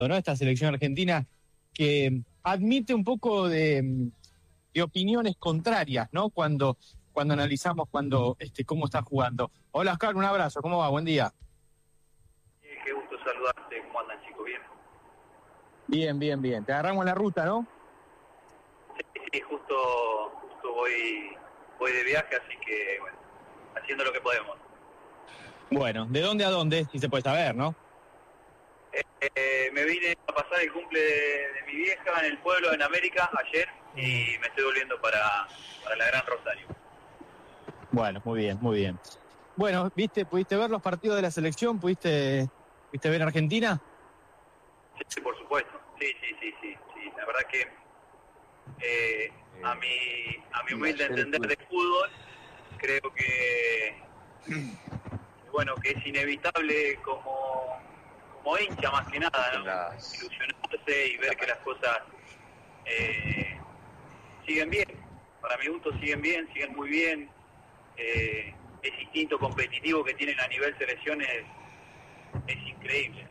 ¿no? Esta selección argentina que admite un poco de opiniones contrarias, ¿no? Cuando analizamos cómo está jugando. Hola, Oscar, un abrazo, ¿cómo va? Buen día. Qué gusto saludarte, ¿cómo andan, chicos? ¿Bien? Bien. Te agarramos la ruta, ¿no? Sí, justo voy de viaje, así que, bueno, haciendo lo que podemos. Bueno, ¿de dónde a dónde? Si se puede saber, ¿no? Me vine a pasar el cumple de mi vieja en el pueblo, en América, ayer, y me estoy volviendo para la Gran Rosario. Bueno, muy bien. Bueno, ¿pudiste ver los partidos de la selección? ¿Pudiste ver Argentina? Sí, por supuesto. Sí. La verdad que a mi humilde entender de fútbol, creo que es inevitable como hincha más que nada, ¿no? Ilusionarse y ver que las cosas siguen bien. Para mi gusto siguen muy bien. Ese instinto competitivo que tienen a nivel selecciones es increíble.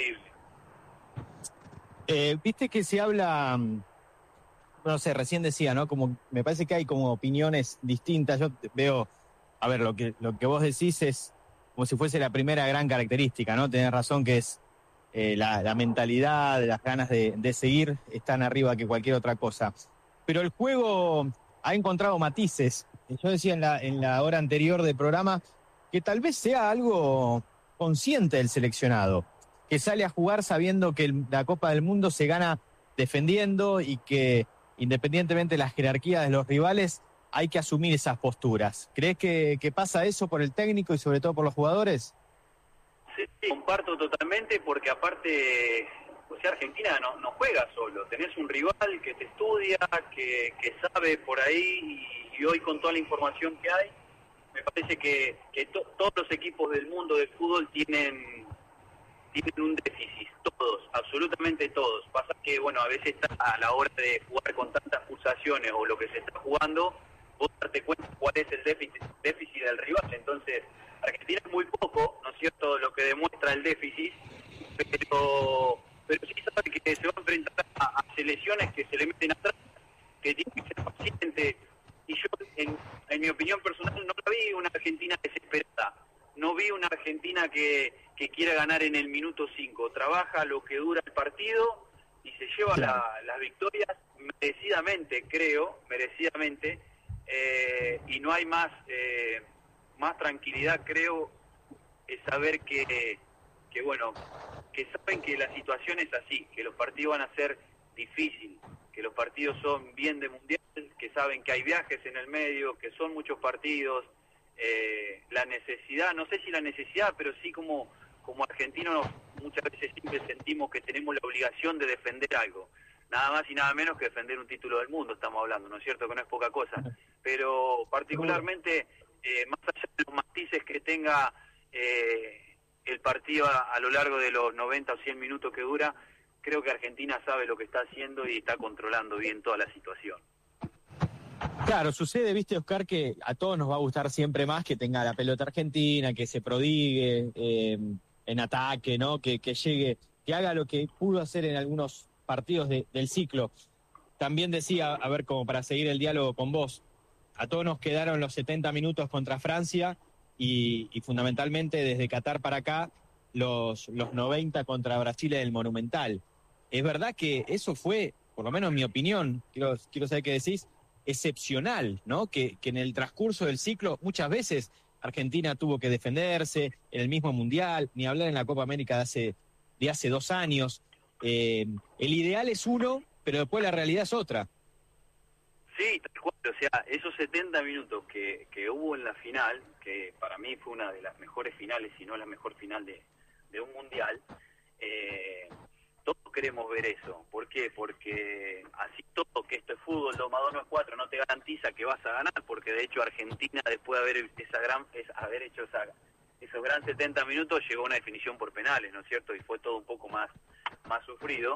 Viste que se habla, no sé, recién decía, ¿no? Como me parece que hay como opiniones distintas. Yo veo, a ver, lo que vos decís es como si fuese la primera gran característica, ¿no? Tenés razón que es la mentalidad, las ganas de seguir están arriba que cualquier otra cosa. Pero el juego ha encontrado matices. Yo decía en la hora anterior del programa que tal vez sea algo consciente del seleccionado, que sale a jugar sabiendo que la Copa del Mundo se gana defendiendo y que independientemente de las jerarquías de los rivales hay que asumir esas posturas. ¿Crees que pasa eso por el técnico y sobre todo por los jugadores? Sí, comparto totalmente, porque aparte, Argentina no juega solo. Tenés un rival que te estudia, que sabe por ahí, y hoy con toda la información que hay, me parece que todos los equipos del mundo del fútbol tienen un déficit, todos, absolutamente todos. Pasa que, a veces a la hora de jugar con tantas pulsaciones o lo que se está jugando, vos darte cuenta cuál es el déficit del rival. Entonces, Argentina es muy poco, ¿no es cierto?, lo que demuestra el déficit, pero sí sabe que se va a enfrentar a selecciones que se le meten atrás, que tiene que ser paciente. Y yo, en mi opinión personal, no la vi una Argentina desesperada, no vi una Argentina que quiera ganar en el minuto 5, trabaja lo que dura el partido y se lleva las victorias merecidamente, y no hay más tranquilidad, creo, es saber que saben que la situación es así, que los partidos van a ser difíciles, que los partidos son bien de mundial, que saben que hay viajes en el medio, que son muchos partidos, la necesidad, no sé si la necesidad, pero sí como argentinos muchas veces siempre sentimos que tenemos la obligación de defender algo, nada más y nada menos que defender un título del mundo, estamos hablando, ¿no es cierto?, que no es poca cosa, pero particularmente, más allá de los matices que tenga el partido a lo largo de los 90 o 100 minutos que dura, creo que Argentina sabe lo que está haciendo y está controlando bien toda la situación. Claro, sucede, viste, Oscar, que a todos nos va a gustar siempre más que tenga la pelota argentina, que se prodigue en ataque, ¿no? Que llegue, que haga lo que pudo hacer en algunos partidos del ciclo. También decía, a ver, como para seguir el diálogo con vos, a todos nos quedaron los 70 minutos contra Francia y fundamentalmente desde Qatar para acá los 90 contra Brasil en el Monumental. Es verdad que eso fue, por lo menos en mi opinión, quiero saber qué decís, excepcional, ¿no? Que en el transcurso del ciclo muchas veces Argentina tuvo que defenderse en el mismo Mundial, ni hablar en la Copa América de hace 2 años. El ideal es uno, pero después la realidad es otra. Sí, tal cual, esos 70 minutos que hubo en la final, que para mí fue una de las mejores finales, si no la mejor final de un Mundial, todos queremos ver eso. ¿Por qué? Porque así todo, que esto es fútbol, 2 más 2 no es 4, no te garantiza que vas a ganar, porque de hecho Argentina, después de haber hecho esos gran 70 minutos, llegó a una definición por penales, ¿no es cierto? Y fue todo un poco más sufrido.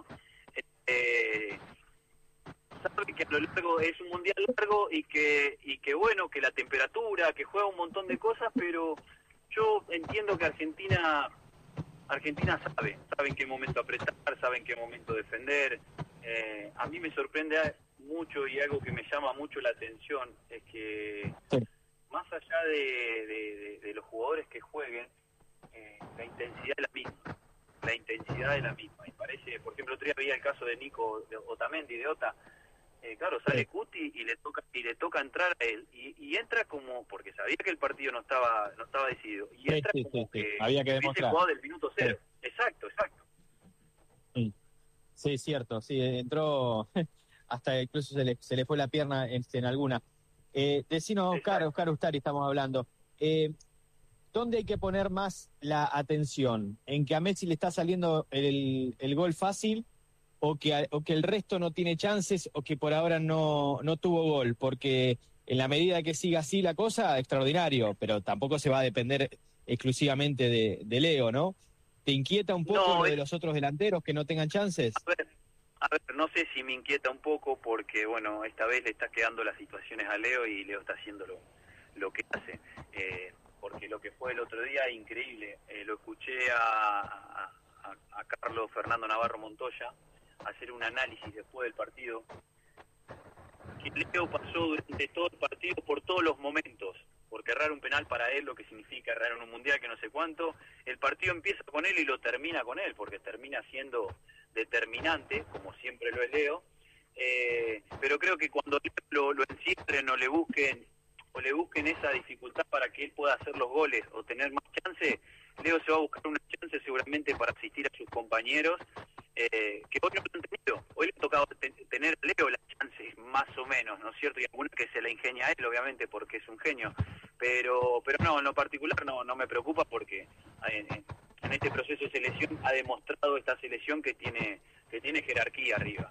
Sabe que a lo largo es un mundial largo y que la temperatura, que juega un montón de cosas, pero yo entiendo que Argentina Argentina sabe en qué momento apretar, sabe en qué momento defender. A mí me sorprende mucho y algo que me llama mucho la atención es que más allá de los jugadores que jueguen, la intensidad es la misma. La intensidad es la misma. Y parece, por ejemplo, otro día había el caso de Nico de Otamendi, de Ota. Claro, sale Cuti y le toca entrar a él. Y entra como, porque sabía que el partido no estaba decidido. Y entra como que había que hubiese demostrar. jugado del minuto cero. Exacto. Sí, es cierto, sí, entró, hasta incluso se le fue la pierna en alguna. Decinos, Oscar Ustari, estamos hablando. ¿Dónde hay que poner más la atención? ¿En que a Messi le está saliendo el gol fácil o que el resto no tiene chances o que por ahora no tuvo gol? Porque en la medida que siga así la cosa, extraordinario, pero tampoco se va a depender exclusivamente de Leo, ¿no? ¿Te inquieta un poco lo de los otros delanteros que no tengan chances? A ver, no sé si me inquieta un poco porque, bueno, esta vez le está quedando las situaciones a Leo y Leo está haciendo lo que hace. Porque lo que fue el otro día, increíble. Lo escuché a Carlos Fernando Navarro Montoya hacer un análisis después del partido. Que Leo pasó durante todo el partido por todos los momentos. Porque errar un penal para él, lo que significa errar en un mundial que no sé cuánto, el partido empieza con él y lo termina con él, porque termina siendo determinante, como siempre lo es Leo, pero creo que cuando lo encierren o le busquen esa dificultad para que él pueda hacer los goles o tener más chance, Leo se va a buscar una chance seguramente para asistir a sus compañeros, que hoy no lo han tenido. Hoy le ha tocado tener a Leo las chances, más o menos, ¿no es cierto? Y alguna que se la ingenia a él, obviamente, porque es un genio. Pero no, en lo particular no me preocupa porque en este proceso de selección ha demostrado esta selección que tiene jerarquía arriba.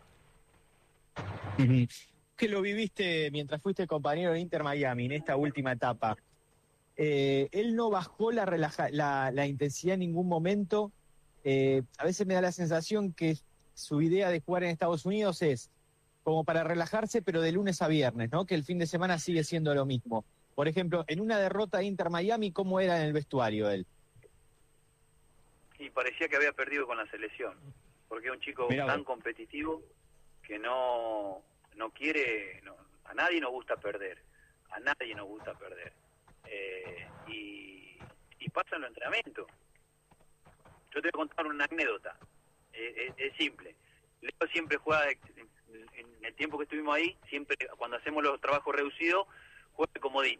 Que lo viviste mientras fuiste compañero de Inter Miami en esta última etapa. Él no bajó la intensidad en ningún momento. A veces me da la sensación que su idea de jugar en Estados Unidos es como para relajarse, pero de lunes a viernes, ¿no? Que el fin de semana sigue siendo lo mismo. Por ejemplo, en una derrota de Inter Miami, ¿cómo era en el vestuario él? Y parecía que había perdido con la selección, porque es un chico tan competitivo que no quiere, a nadie nos gusta perder, y pasa en los entrenamientos. Yo te voy a contar una anécdota, es simple. Leo siempre juega, en el tiempo que estuvimos ahí, siempre cuando hacemos los trabajos reducidos, juega de comodín.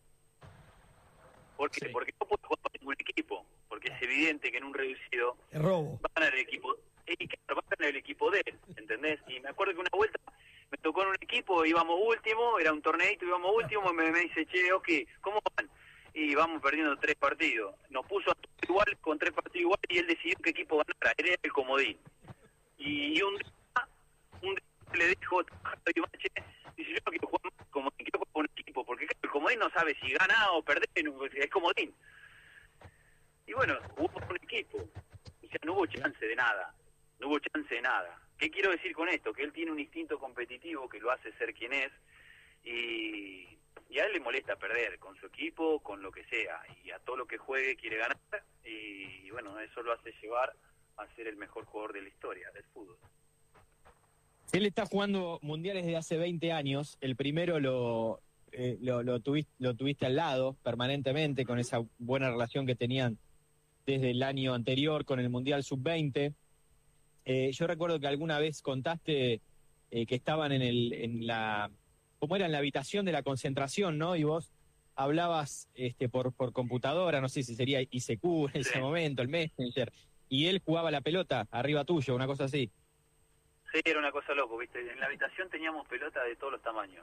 ¿Por qué? Sí. Porque no puede jugar para ningún equipo, porque es evidente que en un reducido va a ganar el equipo, va a ganar el equipo de él, ¿entendés? Y me acuerdo que una vuelta me tocó en un equipo, íbamos último, era un torneito, íbamos último, me dice, che, ok, ¿cómo van? Y vamos perdiendo 3 partidos. Nos puso a todos igual, con 3 partidos igual, y él decidió qué equipo ganara, él era el comodín. Y un día le dijo a Javi Mache, dice, yo no quiero jugar más comodín, quiero jugar con un equipo, porque el comodín no sabe si gana o perder, es comodín. Y bueno, jugó con un equipo, o sea, no hubo chance de nada. ¿Qué quiero decir con esto? Que él tiene un instinto competitivo que lo hace ser quien es, y a él le molesta perder con su equipo, con lo que sea, y a todo lo que juegue quiere ganar, y bueno, eso lo hace llevar a ser el mejor jugador de la historia del fútbol. Él está jugando mundiales desde hace 20 años, el primero lo tuviste al lado permanentemente, con esa buena relación que tenían desde el año anterior con el Mundial Sub-20. Yo recuerdo que alguna vez contaste que estaban ¿cómo era? En la habitación de la concentración, ¿no? Y vos hablabas por computadora, no sé si sería ICQ en ese momento, el Messenger, y él jugaba la pelota arriba tuyo, una cosa así. Sí, era una cosa loco, ¿viste? En la habitación teníamos pelotas de todos los tamaños.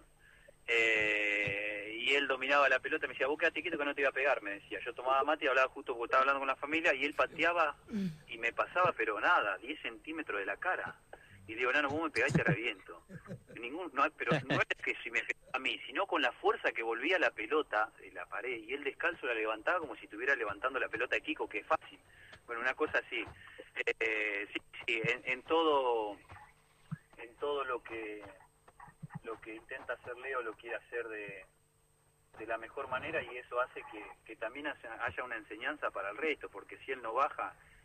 Y él dominaba la pelota, me decía, vos quedate quieto que no te iba a pegar, me decía. Yo tomaba mate y hablaba justo porque estaba hablando con la familia, y él pateaba y me pasaba, pero nada, 10 centímetros de la cara. Y digo, no, vos me pegás y te reviento. Pero no es que si me pegaba a mí, sino con la fuerza que volvía la pelota de la pared, y él descalzo la levantaba como si estuviera levantando la pelota de Kiko, que es fácil. Bueno, una cosa así. Sí, en todo lo que intenta hacer Leo lo quiere hacer de la mejor manera, y eso hace que también haya una enseñanza para el resto, porque si él no baja,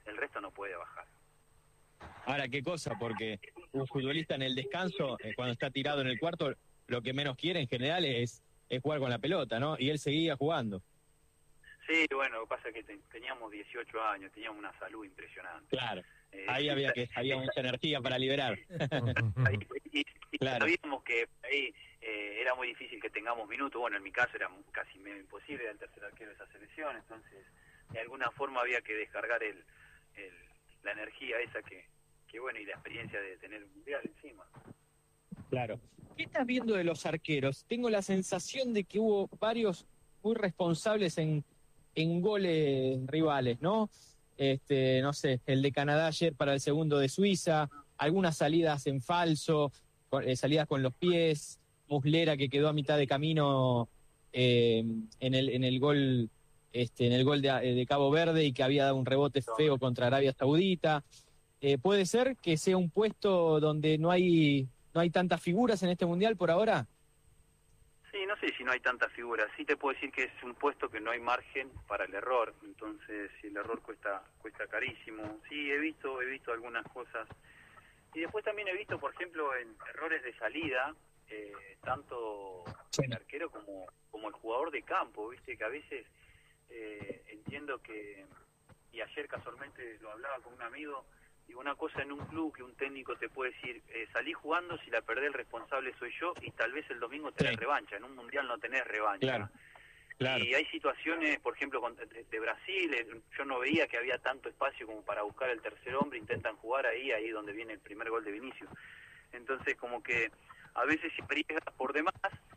el resto no puede bajar. Ahora, qué cosa, porque un futbolista en el descanso, cuando está tirado en el cuarto, lo que menos quiere en general es jugar con la pelota, ¿no? Y él seguía jugando. Sí, bueno, lo que pasa es que teníamos 18 años, teníamos una salud impresionante. Claro, ahí había mucha energía para liberar. y claro. Sabíamos que ahí era muy difícil que tengamos minutos. Bueno, en mi caso era casi medio imposible, era el tercer arquero de esa selección, entonces de alguna forma había que descargar la energía esa que bueno, y la experiencia de tener un mundial encima. Claro. ¿Qué estás viendo de los arqueros? Tengo la sensación de que hubo varios muy responsables en goles rivales, ¿no? No sé, el de Canadá ayer para el segundo de Suiza, algunas salidas en falso, salidas con los pies, Muslera que quedó a mitad de camino en el gol de Cabo Verde y que había dado un rebote feo contra Arabia Saudita. ¿Puede ser que sea un puesto donde no hay tantas figuras en este mundial por ahora? Sí, no sé si no hay tantas figuras. Sí te puedo decir que es un puesto que no hay margen para el error. Entonces, si el error cuesta carísimo. Sí, he visto algunas cosas. Y después también he visto, por ejemplo, en errores de salida, tanto el arquero como el jugador de campo, viste, que a veces entiendo que, y ayer casualmente lo hablaba con un amigo, digo, una cosa en un club que un técnico te puede decir, salí jugando, si la perdés el responsable soy yo, y tal vez el domingo tenés revancha, en un mundial no tenés revancha. Claro. Y hay situaciones, por ejemplo, de Brasil, yo no veía que había tanto espacio como para buscar el tercer hombre, intentan jugar ahí donde viene el primer gol de Vinicius. Entonces, como que a veces se arriesga por demás,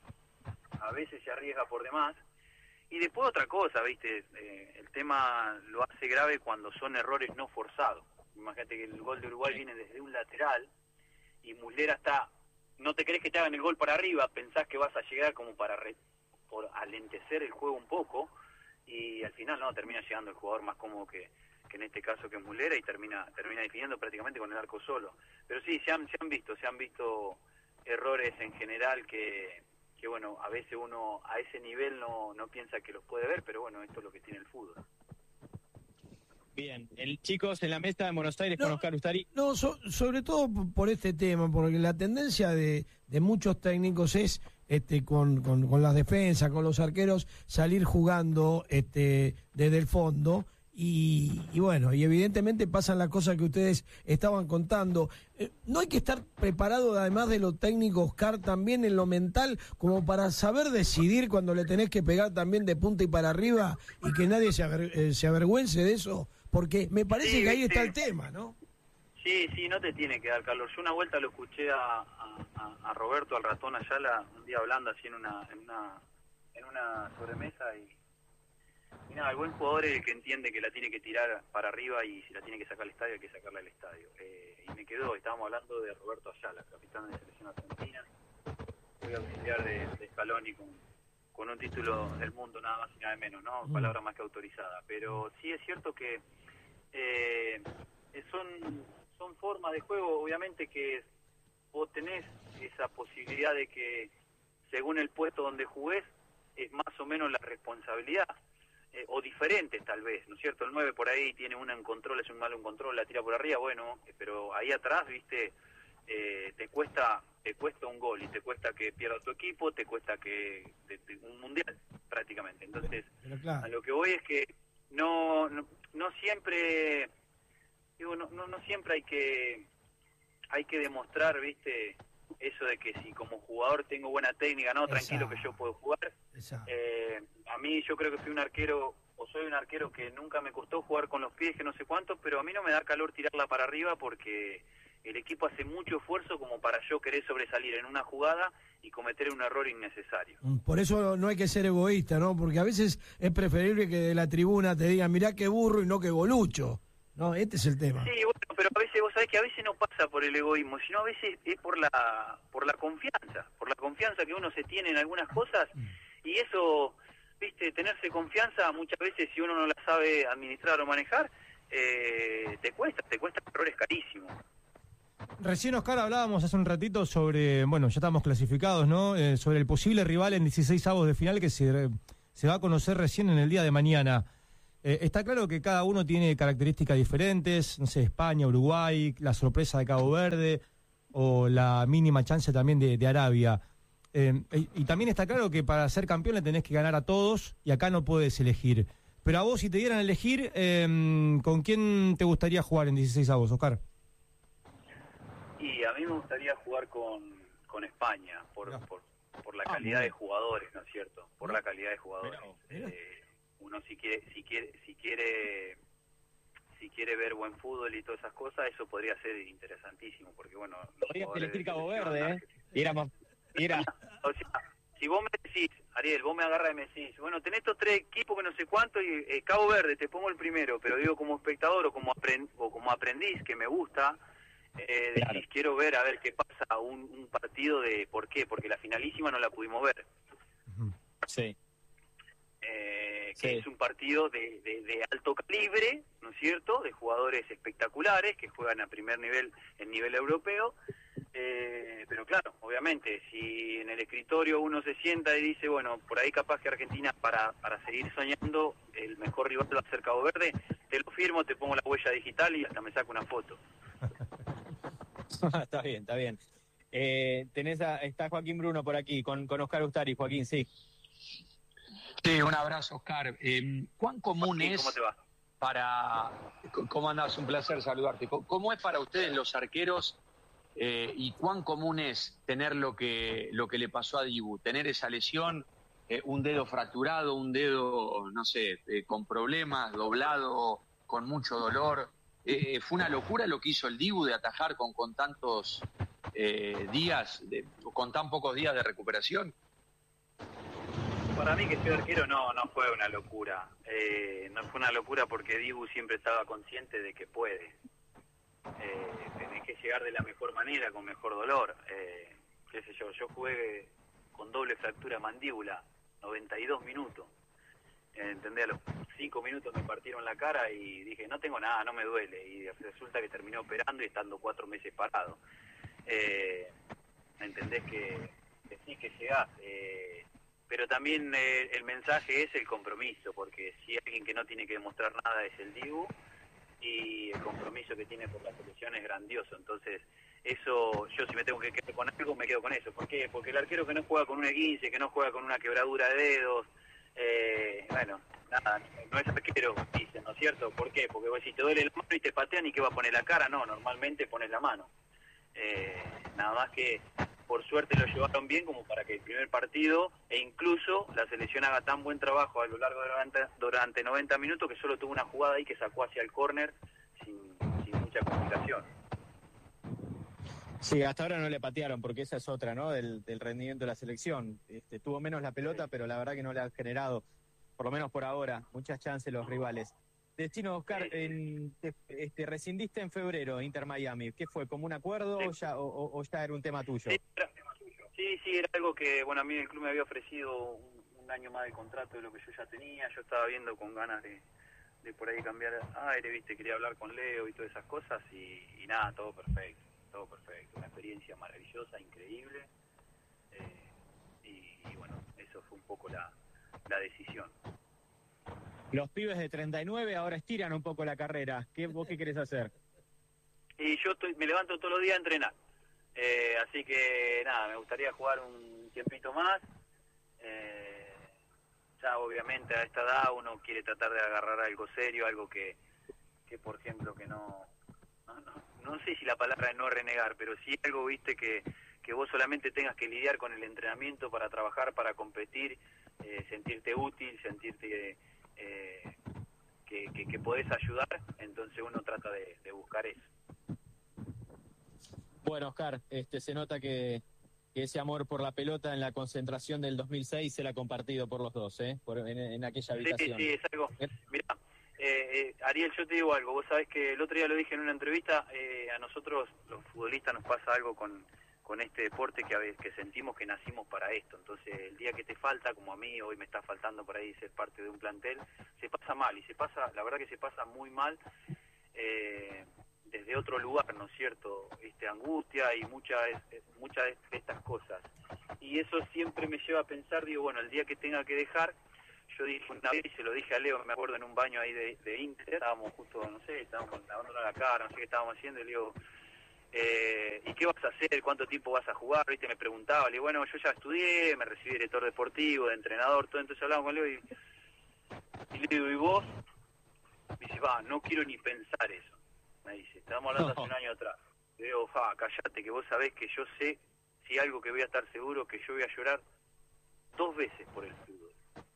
y después otra cosa, ¿viste? El tema lo hace grave cuando son errores no forzados. Imagínate que el gol de Uruguay viene desde un lateral y Muslera no te crees que te hagan el gol para arriba, pensás que vas a llegar como por alentecer el juego un poco y al final no, termina llegando el jugador más cómodo que en este caso que es Muslera y termina definiendo prácticamente con el arco solo. Pero sí, se han visto errores en general que bueno, a veces uno a ese nivel no piensa que los puede ver, pero bueno, esto es lo que tiene el fútbol. Bien, chicos en la mesa en Buenos Aires con Oscar Ustari. No, sobre todo por este tema, porque la tendencia de muchos técnicos es con las defensas, con los arqueros, salir jugando desde el fondo y bueno, y evidentemente pasan las cosas que ustedes estaban contando. No hay que estar preparado, además de lo técnico, Oscar, también en lo mental, como para saber decidir cuando le tenés que pegar también de punta y para arriba y que nadie se avergüence de eso, porque me parece que ahí está el tema, ¿no? Sí, no te tiene que dar calor. Yo una vuelta lo escuché a Roberto, al ratón Ayala, un día hablando así en una sobremesa y nada, el buen jugador es el que entiende que la tiene que tirar para arriba y si la tiene que sacar al estadio hay que sacarla al estadio. Y me quedó, estábamos hablando de Roberto Ayala, capitán de la selección argentina, fui auxiliar de Scaloni con un título del mundo nada más y nada menos, ¿no? Palabra más que autorizada. Pero sí es cierto que son formas de juego, obviamente que vos tenés esa posibilidad de que según el puesto donde jugués es más o menos la responsabilidad. O diferentes tal vez, ¿no es cierto? El 9 por ahí tiene una en control, es un malo en control, la tira por arriba, bueno, pero ahí atrás, viste, te cuesta un gol y te cuesta que pierda tu equipo, te cuesta que un mundial prácticamente. Entonces, claro, a lo que voy es que no siempre, digo, no siempre hay que demostrar, viste, eso de que si como jugador tengo buena técnica, no, tranquilo que yo puedo jugar. A mí yo creo que soy un arquero que nunca me costó jugar con los pies, que no sé cuánto, pero a mí no me da calor tirarla para arriba porque el equipo hace mucho esfuerzo como para yo querer sobresalir en una jugada y cometer un error innecesario. Por eso no hay que ser egoísta, ¿no? Porque a veces es preferible que de la tribuna te digan, mirá qué burro y no qué bolucho. No, este es el tema. Sí, bueno, pero a veces vos sabés que a veces no pasa por el egoísmo, sino a veces es por la confianza que uno se tiene en algunas cosas y eso, viste, tenerse confianza muchas veces si uno no la sabe administrar o manejar, te cuesta errores carísimos. Recién, Oscar, hablábamos hace un ratito sobre, bueno, ya estamos clasificados, ¿no? Sobre el posible rival en 16avos de final que se va a conocer recién en el día de mañana. Está claro que cada uno tiene características diferentes, no sé, España, Uruguay, la sorpresa de Cabo Verde o la mínima chance también de Arabia. Y también está claro que para ser campeón le tenés que ganar a todos y acá no puedes elegir. Pero a vos, si te dieran a elegir, ¿con quién te gustaría jugar en 16 avos, Oscar? Y a mí me gustaría jugar con España, por la calidad de jugadores, ¿no es cierto? Por la calidad de jugadores. Uno si quiere ver buen fútbol y todas esas cosas, eso podría ser interesantísimo, porque bueno... Podrías elegir Cabo Verde, Mira. O sea, si vos me decís, Ariel, vos me agarras y me decís, bueno, tenés estos 3 equipos que no sé cuánto, y Cabo Verde, te pongo el primero, pero digo como espectador o como aprendiz, que me gusta, claro. decís, quiero ver a ver qué pasa un partido de... ¿Por qué? Porque la finalísima no la pudimos ver. Sí. Que es un partido de alto calibre, ¿no es cierto?, de jugadores espectaculares que juegan a primer nivel, en nivel europeo, pero claro, obviamente, si en el escritorio uno se sienta y dice, bueno, por ahí capaz que Argentina, para seguir soñando, el mejor rival va a ser Cabo Verde, te lo firmo, te pongo la huella digital y hasta me saco una foto. Está bien. Está Joaquín Bruno por aquí, con Oscar Ustari. Joaquín, sí. Sí, un abrazo, Oscar. ¿Cuán común Joaquín, es ¿cómo te va? ¿Cómo andás? Un placer saludarte. ¿Cómo es para ustedes los arqueros y cuán común es tener lo que le pasó a Dibu? Tener esa lesión, un dedo fracturado, un dedo, no sé, con problemas, doblado, con mucho dolor. ¿Fue una locura lo que hizo el Dibu de atajar con tantos días, con tan pocos días de recuperación? Para mí que soy arquero no fue una locura. No fue una locura porque Dibu siempre estaba consciente de que puede. Tenés que llegar de la mejor manera, con mejor dolor. Qué sé yo jugué con doble fractura de mandíbula, 92 minutos. ¿Entendés? A los 5 minutos me partieron la cara y dije, no tengo nada, no me duele. Y resulta que terminé operando y estando 4 meses parado. ¿Entendés? Que sí que llegás. Pero también el mensaje es el compromiso, porque si alguien que no tiene que demostrar nada es el Dibu, y el compromiso que tiene por la selección es grandioso. Entonces, eso, yo si me tengo que quedar con algo, me quedo con eso. ¿Por qué? Porque el arquero que no juega con un esguince, que no juega con una quebradura de dedos, bueno, nada, no es arquero, dicen, ¿no es cierto? ¿Por qué? Porque vos, si te duele la mano y te patean, ¿y qué va a poner la cara? No, normalmente pones la mano. Nada más que por suerte lo llevaron bien como para que el primer partido e incluso la selección haga tan buen trabajo a lo largo de durante 90 minutos que solo tuvo una jugada ahí que sacó hacia el córner sin mucha complicación. Sí, hasta ahora no le patearon, porque esa es otra, ¿no? Del rendimiento de la selección. Tuvo menos la pelota, pero la verdad que no le han generado, por lo menos por ahora, muchas chances los rivales. Destino, Oscar, rescindiste en febrero Inter Miami. ¿Qué fue? ¿Como un acuerdo o ya era un tema tuyo? Sí, era algo que, bueno, a mí el club me había ofrecido un año más de contrato de lo que yo ya tenía. Yo estaba viendo con ganas de por ahí cambiar aire, viste, quería hablar con Leo y todas esas cosas y nada, todo perfecto. Una experiencia maravillosa, increíble. Y bueno, eso fue un poco la decisión. Los pibes de 39 ahora estiran un poco la carrera. ¿Vos qué querés hacer? Y yo me levanto todos los días a entrenar. Así que nada, me gustaría jugar un tiempito más. Ya obviamente a esta edad uno quiere tratar de agarrar algo serio, algo que por ejemplo, que no sé si la palabra es no renegar, pero sí algo, viste, que vos solamente tengas que lidiar con el entrenamiento para trabajar, para competir, sentirte útil, sentirte que podés ayudar. Entonces uno trata de buscar eso. Bueno, Oscar, se nota que ese amor por la pelota en la concentración del 2006 se la ha compartido por los dos, en aquella habitación. Sí, es algo. Mirá, Ariel, yo te digo algo. Vos sabés que el otro día lo dije en una entrevista, a nosotros los futbolistas nos pasa algo con este deporte que sentimos que nacimos para esto. Entonces, el día que te falta, como a mí hoy me está faltando por ahí ser parte de un plantel, se pasa mal, y la verdad que se pasa muy mal, desde otro lugar, ¿no es cierto? Angustia y muchas de estas cosas. Y eso siempre me lleva a pensar, digo, bueno, el día que tenga que dejar, yo dije una vez, y se lo dije a Leo, me acuerdo en un baño ahí de Inter, estábamos justo, no sé, estábamos lavándonos la cara, no sé qué estábamos haciendo, y le digo, ¿y qué vas a hacer? ¿Cuánto tiempo vas a jugar? ¿Viste? Me preguntaba, le digo, bueno, yo ya estudié, me recibí de director deportivo, de entrenador, todo, entonces hablamos con Leo y le digo, ¿y vos? Me dice, no quiero ni pensar eso, me dice, estábamos hablando hace un año atrás. Le digo, callate, que vos sabés que yo sé, si algo que voy a estar seguro, que yo voy a llorar 2 veces por el fútbol.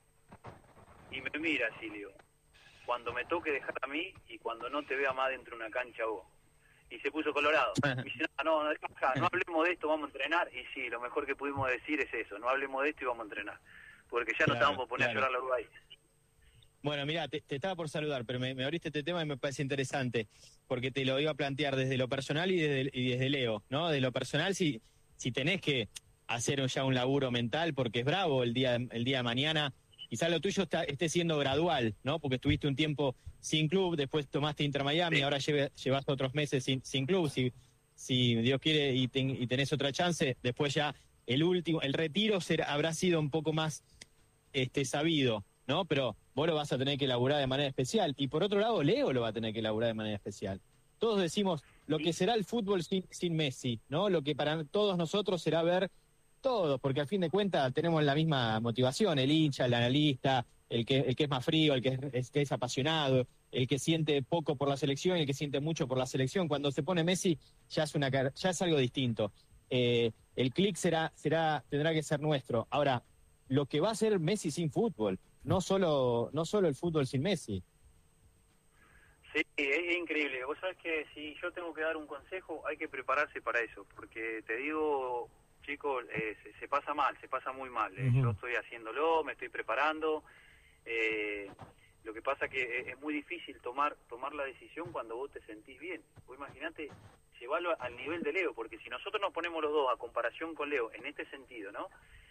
Y me mira así, le digo, cuando me toque dejar a mí y cuando no te vea más dentro de una cancha vos. Y se puso colorado. Me dice, no hablemos de esto, vamos a entrenar. Y sí, lo mejor que pudimos decir es eso, no hablemos de esto y vamos a entrenar. Porque ya no estábamos por poner a llorar la Uruguay. Bueno, mira, te estaba por saludar, pero me abriste este tema y me parece interesante, porque te lo iba a plantear desde lo personal y desde Leo, ¿no? De lo personal, si tenés que hacer ya un laburo mental, porque es bravo el día de mañana, quizás lo tuyo esté siendo gradual, ¿no? Porque estuviste un tiempo sin club, después tomaste Inter Miami, ahora llevas otros meses sin club, si Dios quiere y tenés otra chance, después ya el retiro habrá sido un poco más sabido, ¿no? Pero vos lo vas a tener que laburar de manera especial. Y por otro lado, Leo lo va a tener que laburar de manera especial. Todos decimos lo que será el fútbol sin Messi, ¿no? Lo que para todos nosotros será ver todo, porque al fin de cuentas tenemos la misma motivación, el hincha, el analista, el que es más frío, el que es apasionado, el que siente poco por la selección, el que siente mucho por la selección. Cuando se pone Messi ya es algo distinto. El clic tendrá que ser nuestro. Ahora, lo que va a ser Messi sin fútbol, no solo el fútbol sin Messi. Sí, es increíble. Vos sabés que si yo tengo que dar un consejo, hay que prepararse para eso, porque te digo, chicos, se pasa mal, se pasa muy mal. Yo estoy haciéndolo, me estoy preparando. Lo que pasa que es muy difícil tomar la decisión cuando vos te sentís bien. Vos imaginate llevarlo al nivel de Leo, porque si nosotros nos ponemos los dos a comparación con Leo, en este sentido, ¿no?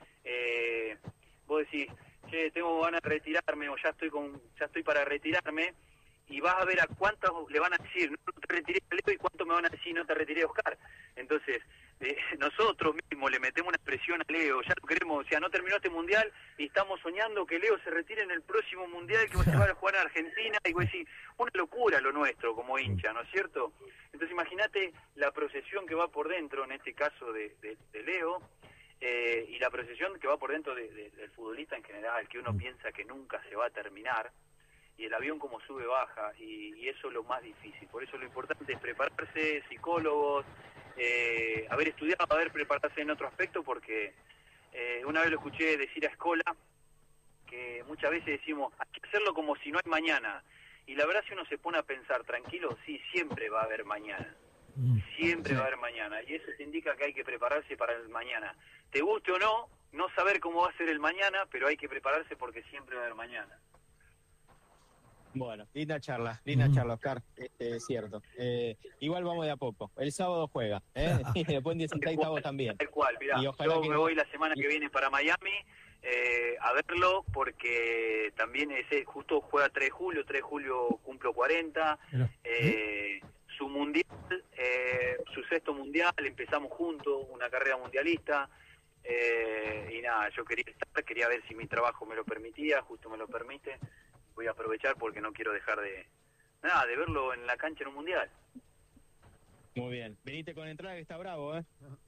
Vos decís, che, tengo ganas de retirarme, o ya estoy para retirarme, y vas a ver a cuántos le van a decir, no te retiré a Leo, y cuántos me van a decir, no te retiré a Oscar. Entonces, nosotros mismos le metemos una presión a Leo, ya lo queremos, o sea, no terminó este mundial y estamos soñando que Leo se retire en el próximo mundial que se va a jugar en Argentina, y vos decís, una locura lo nuestro como hincha, ¿no es cierto? Entonces imagínate la procesión que va por dentro, en este caso de Leo, y la procesión que va por dentro del futbolista en general, que uno piensa que nunca se va a terminar, y el avión como sube baja, y eso es lo más difícil. Por eso lo importante es prepararse, psicólogos, haber estudiado, haber prepararse en otro aspecto, porque una vez lo escuché decir a Escola, que muchas veces decimos, hay que hacerlo como si no hay mañana, y la verdad si uno se pone a pensar tranquilo, sí, siempre va a haber mañana. Siempre va a haber mañana, y eso te indica que hay que prepararse para el mañana. Te guste o no, no saber cómo va a ser el mañana, pero hay que prepararse porque siempre va a haber mañana. Bueno, linda charla, Oscar, es cierto. Igual vamos de a poco. El sábado juega, y después en 16 también. Tal cual, mirá, yo me voy la semana que viene para Miami a verlo, porque también justo juega 3 de julio cumplo 40, su mundial, su 6º mundial, empezamos juntos, una carrera mundialista, y nada, yo quería ver si mi trabajo me lo permitía, justo me lo permite. Voy a aprovechar porque no quiero dejar de verlo en la cancha en un mundial. Muy bien. Venite con entrada que está bravo, ¿eh?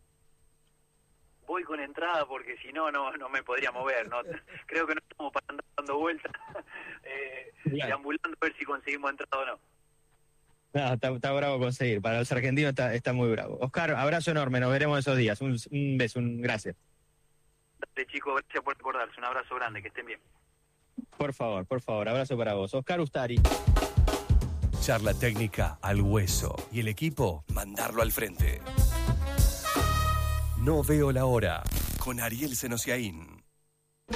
Voy con entrada porque si no me podría mover, ¿no? Creo que no estamos para andar dando vueltas, deambulando a ver si conseguimos entrada o no. No, está bravo conseguir. Para los argentinos está muy bravo. Oscar, abrazo enorme. Nos veremos esos días. Un beso, gracias. Dale, chicos, gracias por recordarse. Un abrazo grande, que estén bien. Por favor, abrazo para vos. Oscar Ustari. Charla técnica al hueso. Y el equipo, mandarlo al frente. No veo la hora. Con Ariel Senosiaín.